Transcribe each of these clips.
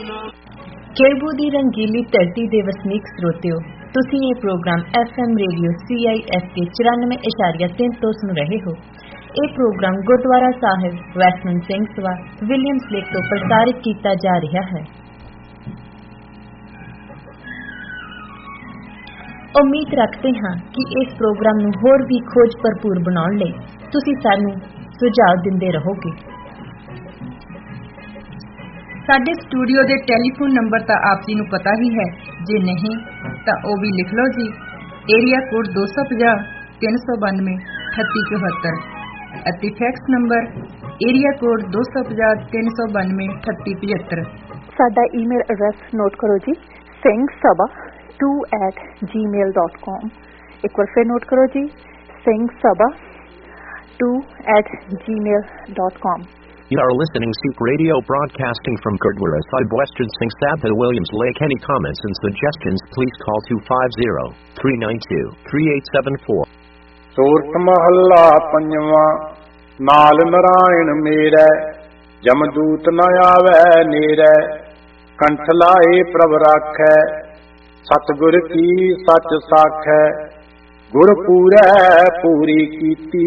केरबू दी रंगीली धरती दे वसनीक स्रोतिओ, तुसीं ये प्रोग्राम FM रेडियो CIFK 94.3 तो सुन रहे हो। ये प्रोग्राम गुरुद्वारा साहिब वैष्णव सिंह सभा विलियम्स लेक तो प्रसारित किया जा रहा है। उम्मीद रखते हैं कि इस प्रोग्राम नूं होर भी खोज भरपूर बनाउण लई तुसीं सानूं सुझाव दिंदे रहोगे। साडे स्टूडियो दे टैलीफोन नंबर तो आप जी नूं पता ही है, जे नहीं तो वो भी लिख लो जी। एरिया कोड 250 392 3874 अति फैक्स नंबर एरिया कोड 250 392 3875। साडा ईमेल एड्रैस नोट करो जी, singhsabha2@gmail.com। एक बार फिर नोट करो जी, singhsabha2@gmail.com। You are listening to Radio broadcasting from Gurdwara Sahib Western Singh Sabha Williams Lake. Any comments and suggestions please call 250-392-3874. ਸੂਰਤ ਮਹੱਲਾ ਪੰਜਵਾਂ। ਨਾਲ ਨਰਾਇਣ ਮੇਰੈ, ਜਮਦੂਤ ਨ ਆਵੈ ਨੇਰੈ। ਕੰਠ ਲਾਏ ਪ੍ਰਭ ਰਾਖੈ, ਸਤਿਗੁਰ ਕੀ ਸੱਚ ਸਾਖੈ। ਗੁਰ ਪੂਰੈ ਪੂਰੀ ਕੀਤੀ,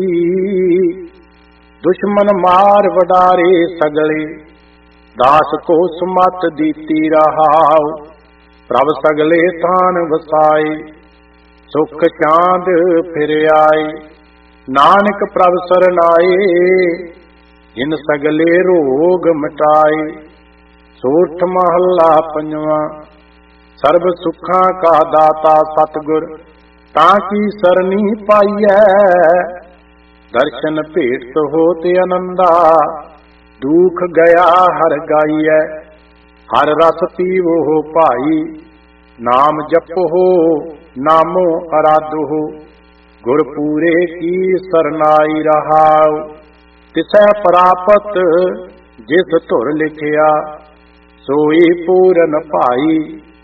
ਦੁਸ਼ਮਨ ਮਾਰ ਵਡਾਰੇ ਸਗਲੇ। ਦਾਸ ਕੋ ਸੁਮਤ ਦੀਤੀ ਰਹਾਉ, ਪ੍ਰਭ ਸਗਲੇ ਥਾਨ ਵਸਾਏ। ਸੁਖ ਚਾਂਦ ਫਿਰ ਆਏ, ਨਾਨਕ ਪ੍ਰਭ ਸਰਨਾਏ। ਜਿਨ ਸਗਲੇ ਰੋਗ ਮਿਟਾਏ। ਸੂਰਠ ਮਹੱਲਾ ਪੰਜਵਾਂ। ਸਰਬ ਸੁੱਖਾਂ ਕਾ ਦਾਤਾ ਸਤਿਗੁਰ, ਤਾਂ ਕੀ ਸਰਨੀ ਪਾਈਐ। दर्शन भेट होत आनंदा, दुख गया हर गाइए। हर रस पीवो हो भाई, नाम जपो हो नामो आराधो हो। गुर पूरे की सरनाई रहाओ, तिसै प्रापत जिस धुर लिखिया। सोई पूरन भाई,